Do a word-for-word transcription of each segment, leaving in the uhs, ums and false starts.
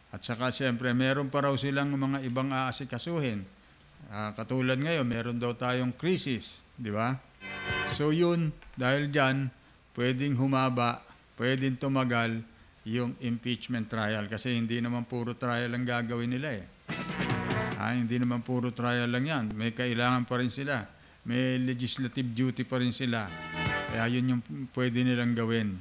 At saka siyempre, meron pa raw silang mga ibang aasikasuhin. Uh, katulad ngayon, meron daw tayong crisis, di ba? So yun, dahil dyan, pwedeng humaba, pwedeng tumagal yung impeachment trial kasi hindi naman puro trial ang gagawin nila eh. Ah, hindi naman puro trial lang yan. May kailangan pa rin sila. May legislative duty pa rin sila. Kaya yun yung pwede nilang gawin.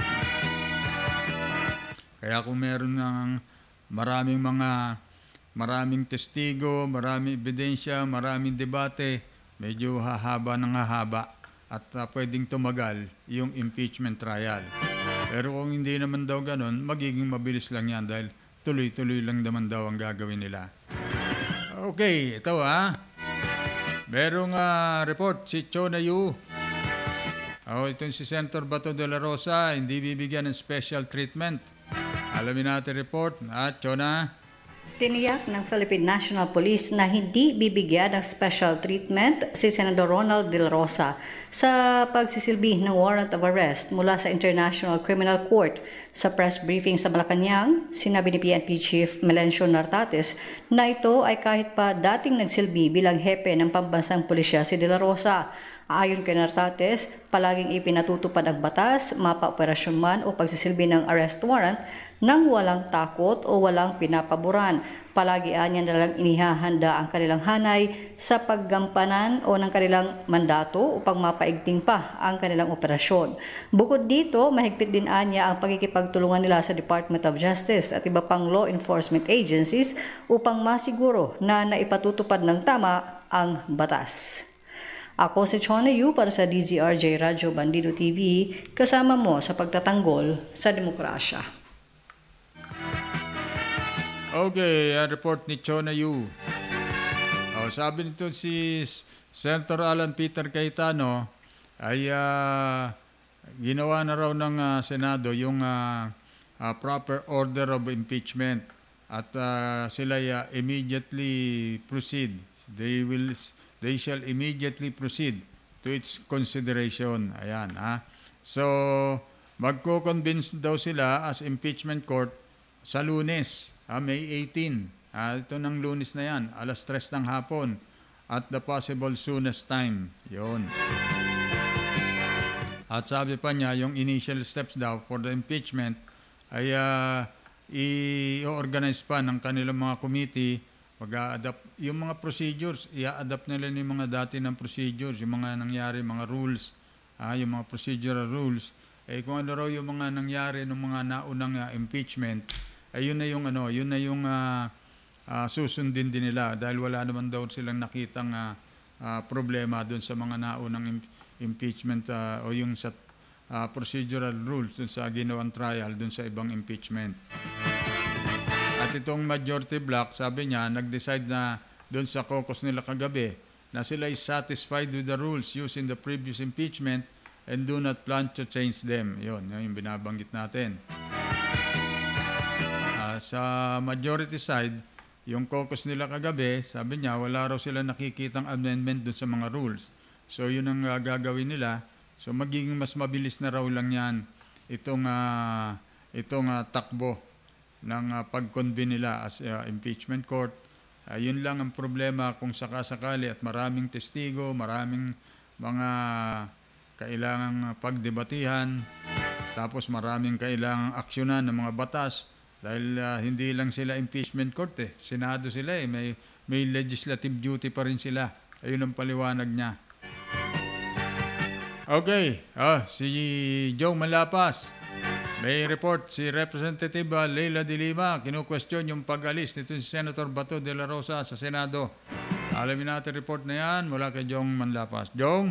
Kaya kung meron ng maraming mga maraming testigo, maraming ebidensya, maraming debate, medyo hahaba ng hahaba at uh, pwedeng tumagal yung impeachment trial. Pero kung hindi naman daw ganun, magiging mabilis lang yan dahil tuloy-tuloy lang naman daw ang gagawin nila. Okay, ito ha. Merong uh, report si Chona Yu. Oh, itong si Senator Bato de la Rosa, hindi bibigyan ng special treatment. Alamin natin report. At Chona? Tiniyak ng Philippine National Police na hindi bibigyan ng special treatment si Senador Ronald De La Rosa sa pagsisilbi ng warrant of arrest mula sa International Criminal Court. Sa press briefing sa Malacanang, sinabi ni P N P Chief Melencio Nartates na ito ay kahit pa dating nagsilbi bilang hepe ng pambansang pulisya si De La Rosa. Ayon kay Nartates, palaging ipinatutupad ang batas, mapa-operasyon man o pagsisilbi ng arrest warrant nang walang takot o walang pinapaboran. Palagi anya nalang inihahanda ang kanilang hanay sa paggampanan o ng kanilang mandato upang mapaigting pa ang kanilang operasyon. Bukod dito, mahigpit din anya ang pagkikipagtulungan nila sa Department of Justice at iba pang law enforcement agencies upang masiguro na naipatutupad ng tama ang batas. Ako si Chona Yu para sa D Z R J Radyo Bandido T V, kasama mo sa pagtatanggol sa demokrasya. Okay, uh, report ni Chona Yu. Oh, sabi nito si Senator Alan Peter Cayetano ay uh, ginawa na raw ng uh, Senado yung uh, uh, proper order of impeachment at uh, sila uh, immediately proceed. They will they shall immediately proceed to its consideration. Ayan, ha. So, magko-convince daw sila as impeachment court sa Lunes, ha, May eighteenth. Ah, ito ng Lunes na yan, alas tres ng hapon at the possible soonest time. Yun. At sabi pa niya, yung initial steps daw for the impeachment ay uh, i-organize pa ng kanilang mga committee. Mag-a-adapt yung mga procedures, i-adapt nila yung mga dati ng procedures, yung mga nangyari, mga rules, ah, yung mga procedural rules. Eh kung ano raw yung mga nangyari ng mga naunang uh, impeachment, ay eh, yun na yung ano, yun na yung uh, uh, susundin din nila dahil wala naman daw silang nakitang uh, uh, problema doon sa mga naunang im- impeachment uh, o yung sa uh, procedural rules doon sa ginawang trial doon sa ibang impeachment. At itong majority block, sabi niya, nag-decide na doon sa caucus nila kagabi na sila is satisfied with the rules used in the previous impeachment and do not plan to change them. Yun, yun yung binabanggit natin. Uh, sa majority side, yung caucus nila kagabi, sabi niya, wala raw sila nakikitang amendment doon sa mga rules. So yun ang uh, gagawin nila. So magiging mas mabilis na raw lang yan itong, uh, itong uh, takbo ng uh, pag-convene nila as uh, impeachment court. Uh, yun lang ang problema kung sakasakali at maraming testigo, maraming mga kailangang pagdebatihan, tapos maraming kailangang aksyonan ng mga batas dahil uh, hindi lang sila impeachment court eh. Senado sila eh. May, may legislative duty pa rin sila. Ayun ang paliwanag niya. Okay. Oh, si Joe Malapas. May report si Representative Leila de Lima, kinu-question yung pag-alis nito si Senator Bato de la Rosa sa Senado. Alamin natin report na yan mula kay Jong Manlapas. Jong?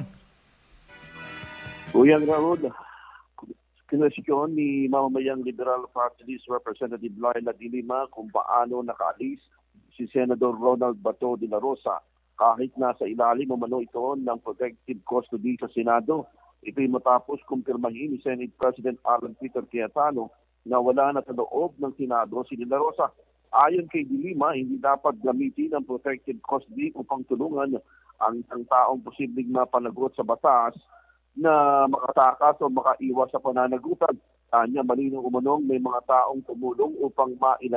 Uyang Raul, kinwestiyon ni mamamayang Liberal Party List Representative Leila de Lima kung paano nakaalis si Senator Ronald Bato de la Rosa kahit nasa ilalim umano ito ng protective custody sa Senado. Ito'y matapos kumpirmahin ni Senate President Alan Peter Cayetano na wala na sa loob ng Senado si De La Rosa. Ayon kay De Lima, hindi dapat gamitin ang protective custody upang tulungan ang, ang taong posibleng mapanagot sa batas na makatakas o makaiwas sa pananagutan. Kanya malinaw umanong may mga taong tumulong upang mailagay